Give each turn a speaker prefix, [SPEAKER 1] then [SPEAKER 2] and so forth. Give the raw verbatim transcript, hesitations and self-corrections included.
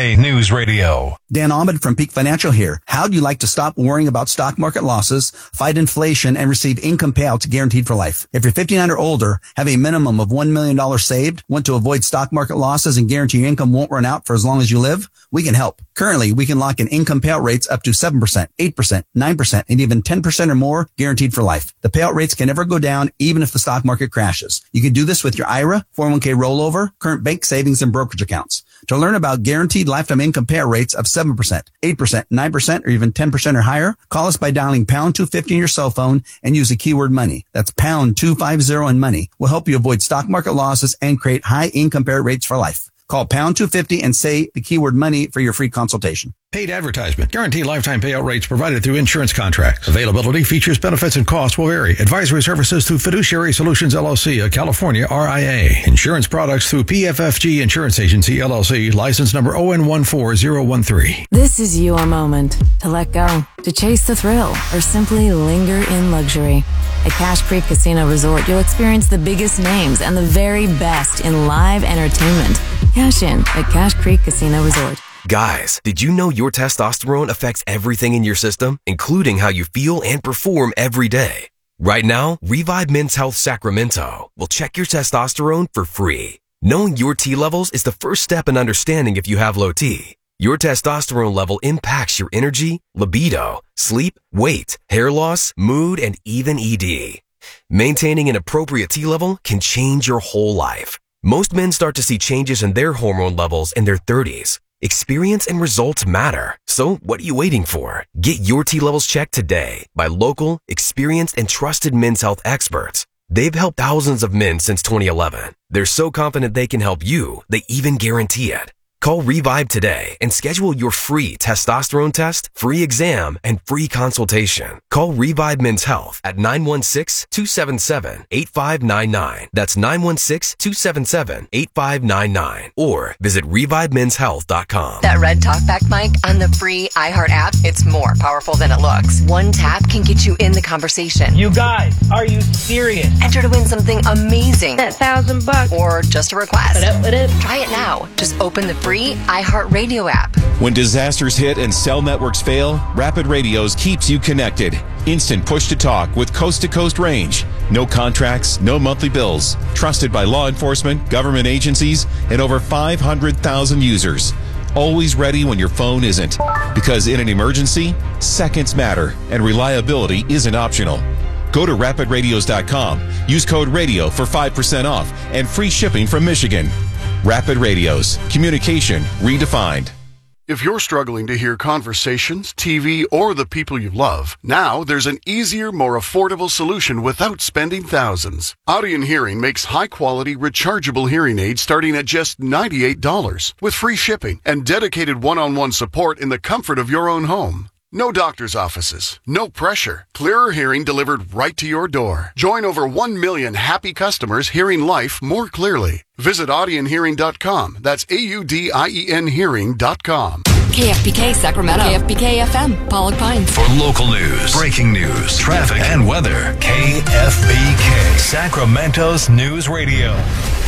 [SPEAKER 1] K News Radio.
[SPEAKER 2] Dan Ahmed from Peak Financial here. How'd you like to stop worrying about stock market losses, fight inflation, and receive income payouts guaranteed for life? If you're fifty-nine or older, have a minimum of one million dollars saved, want to avoid stock market losses and guarantee your income won't run out for as long as you live? We can help. Currently, we can lock in income payout rates up to seven percent, eight percent, nine percent, and even ten percent or more guaranteed for life. The payout rates can never go down even if the stock market crashes. You can do this with your I R A, four oh one k rollover, current bank savings, and brokerage accounts. To learn about guaranteed lifetime income payout rates of seven percent, eight percent, nine percent, or even ten percent or higher, call us by dialing pound two fifty on your cell phone and use the keyword money. That's pound two fifty and money. We'll help you avoid stock market losses and create high income payout rates for life. Call pound two fifty and say the keyword money for your free consultation.
[SPEAKER 3] Paid advertisement. Guaranteed lifetime payout rates provided through insurance contracts. Availability, features, benefits, and costs will vary. Advisory services through Fiduciary Solutions, L L C, a California R I A. Insurance products through P F F G Insurance Agency, L L C, license number O N one four zero one three.
[SPEAKER 4] This is your moment to let go, to chase the thrill, or simply linger in luxury. At Cache Creek Casino Resort, you'll experience the biggest names and the very best in live entertainment. Cash in at Cache Creek Casino Resort.
[SPEAKER 5] Guys, did you know your testosterone affects everything in your system, including how you feel and perform every day? Right now, Revive Men's Health Sacramento will check your testosterone for free. Knowing your T levels is the first step in understanding if you have low T. Your testosterone level impacts your energy, libido, sleep, weight, hair loss, mood, and even E D. Maintaining an appropriate T level can change your whole life. Most men start to see changes in their hormone levels in their thirties. Experience and results matter. So what are you waiting for? Get your T levels checked today by local, experienced, and trusted men's health experts. They've helped thousands of men since twenty eleven. They're so confident they can help you, they even guarantee it. Call Revive today and schedule your free testosterone test, free exam, and free consultation. Call Revive Men's Health at nine one six, two seven seven, eight five nine nine. That's nine one six, two seven seven, eight five nine nine. Or visit revive men's health dot com.
[SPEAKER 6] That red talkback mic on the free iHeart app, it's more powerful than it looks. One tap can get you in the conversation.
[SPEAKER 7] You guys, are you serious?
[SPEAKER 6] Enter to win something amazing.
[SPEAKER 7] That thousand bucks.
[SPEAKER 6] Or just a request.
[SPEAKER 7] What up, what up?
[SPEAKER 6] Try it now. Just open the free iHeartRadio app.
[SPEAKER 8] When disasters hit and cell networks fail, Rapid Radios keeps you connected. Instant push-to-talk with coast-to-coast range. No contracts, no monthly bills. Trusted by law enforcement, government agencies, and over five hundred thousand users. Always ready when your phone isn't. Because in an emergency, seconds matter, and reliability isn't optional. Go to rapid radios dot com. Use code RADIO for five percent off and free shipping from Michigan. Rapid Radios. Communication redefined.
[SPEAKER 9] If you're struggling to hear conversations, T V, or the people you love, now there's an easier, more affordable solution without spending thousands. Audien Hearing makes high-quality, rechargeable hearing aids starting at just ninety-eight dollars with free shipping and dedicated one-on-one support in the comfort of your own home. No doctor's offices, no pressure. Clearer hearing delivered right to your door. Join over one million happy customers hearing life more clearly. Visit audien hearing dot com. That's A U D I E N hearing dot com.
[SPEAKER 6] K F B K Sacramento. K F B K F M, Pollock Pines.
[SPEAKER 1] For local news, breaking news, traffic, and weather, K F B K, Sacramento's News Radio.